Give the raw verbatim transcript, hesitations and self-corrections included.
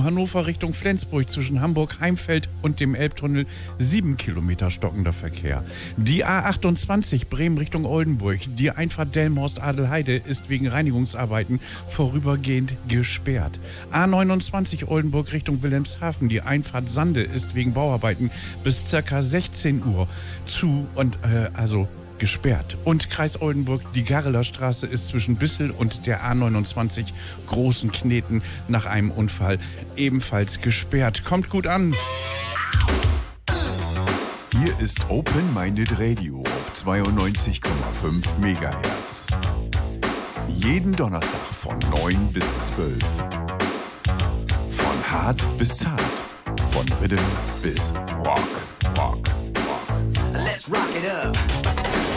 Hannover Richtung Flensburg zwischen Hamburg-Heimfeld und dem Elbtunnel sieben Kilometer stockender Verkehr. Die A achtundzwanzig Bremen Richtung Oldenburg, die Einfahrt Delmenhorst-Adelheide ist wegen Reinigungsarbeiten vorübergehend gesperrt. A neunundzwanzig Oldenburg Richtung Wilhelmshaven, die Einfahrt Sande ist wegen Bauarbeiten bis ca. sechzehn Uhr zu und äh, also gesperrt. Und Kreis Oldenburg, die Garreler Straße ist zwischen Bissel und der A neunundzwanzig Großen Kneten nach einem Unfall ebenfalls gesperrt. Kommt gut an! Hier ist Open Minded Radio auf zweiundneunzig Komma fünf Megahertz. Jeden Donnerstag von neun bis zwölf. Von hart bis zart. Von Rhythm bis Rock. Rock. Rock. Let's rock it up.